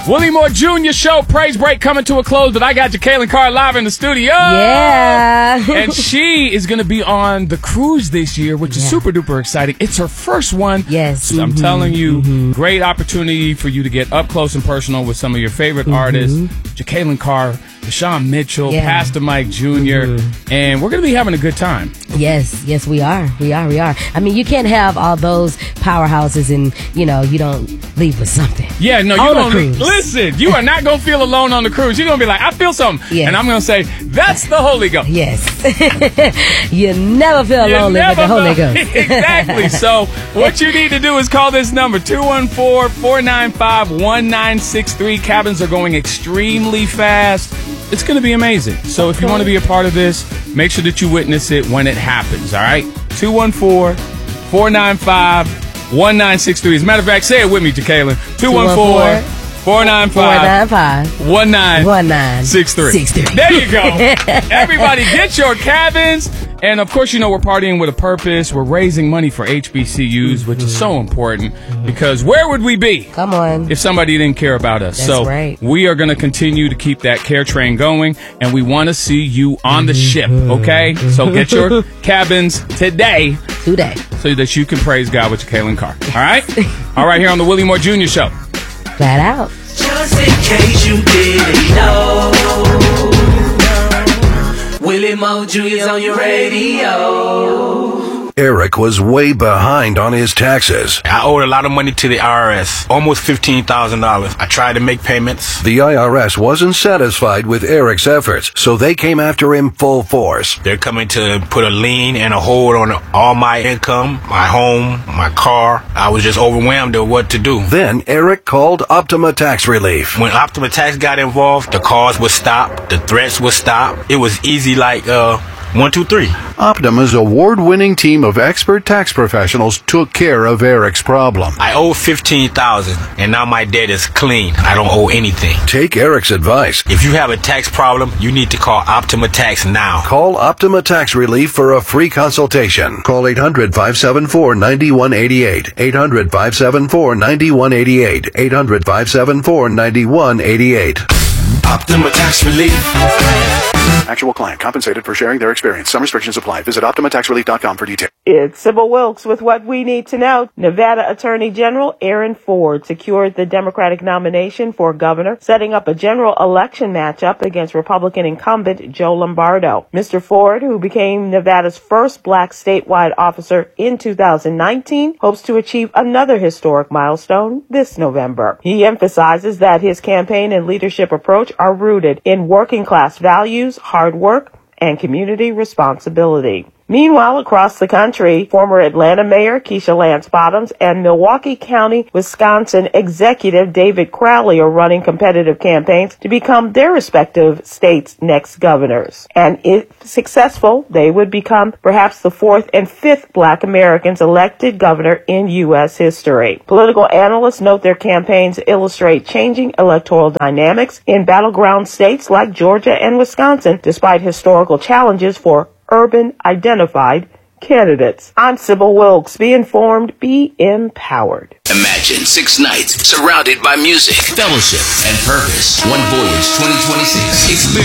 Willie Moore Jr. Show, Praise Break coming to a close, but I got Jacqueline Carr live in the studio. Yeah. And she is going to be on the cruise this year, which is super duper exciting. It's her first one. Yes. So I'm telling you, great opportunity for you to get up close and personal with some of your favorite artists. Jacqueline Carr, Deshaun Mitchell, Pastor Mike Jr., and we're going to be having a good time. Yes, we are. I mean, you can't have all those powerhouses and, you don't leave with something. Yeah, no, you don't. Listen, you are not going to feel alone on the cruise. You're going to be like, I feel something. Yes. And I'm going to say, that's the Holy Ghost. Yes. You never feel lonely with the Holy Ghost. Exactly. So what you need to do is call this number, 214-495-1963. Cabins are going extremely fast. It's going to be amazing. So if you want to be a part of this, make sure that you witness it when it happens, all right? 214-495-1963. As a matter of fact, say it with me, Jacqueline. 214-495-1963. There you go. Everybody, get your cabins. And, of course, we're partying with a purpose. We're raising money for HBCUs, which is so important because where would we be if somebody didn't care about us? That's right. We are going to continue to keep that care train going, and we want to see you on the ship, okay? So get your cabins today so that you can praise God with Jacqueline Carr, all right? All right, here on the Willie Moore Jr. Show. Flat out. Just in case you didn't know, Willie Moore Jr. is on your radio. Eric was way behind on his taxes. I owed a lot of money to the IRS, almost $15,000. I tried to make payments. The IRS wasn't satisfied with Eric's efforts, so they came after him full force. They're coming to put a lien and a hold on all my income, my home, my car. I was just overwhelmed at what to do. Then Eric called Optima Tax Relief. When Optima Tax got involved, the calls would stop, the threats would stop. It was easy like 1, 2, 3. Optima's award-winning team of expert tax professionals took care of Eric's problem. I owe $15,000, and now my debt is clean. I don't owe anything. Take Eric's advice. If you have a tax problem, you need to call Optima Tax now. Call Optima Tax Relief for a free consultation. Call 800-574-9188. 800-574-9188. 800-574-9188. Optima Tax Relief. Actual client compensated for sharing their experience. Some restrictions apply. Visit OptimaTaxRelief.com for details. It's Sybil Wilkes with what we need to know. Nevada Attorney General Aaron Ford secured the Democratic nomination for governor, setting up a general election matchup against Republican incumbent Joe Lombardo. Mr. Ford, who became Nevada's first black statewide officer in 2019, hopes to achieve another historic milestone this November. He emphasizes that his campaign and leadership approach are rooted in working class values, hard work, and community responsibility. Meanwhile, across the country, former Atlanta Mayor Keisha Lance Bottoms and Milwaukee County, Wisconsin Executive David Crowley are running competitive campaigns to become their respective states' next governors. And if successful, they would become perhaps the fourth and fifth black Americans elected governor in U.S. history. Political analysts note their campaigns illustrate changing electoral dynamics in battleground states like Georgia and Wisconsin, despite historical challenges for urban identified candidates. I'm Sybil Wilkes. Be informed, be empowered. Imagine 6 nights surrounded by music, fellowship, and purpose. One Voyage 2026. Experience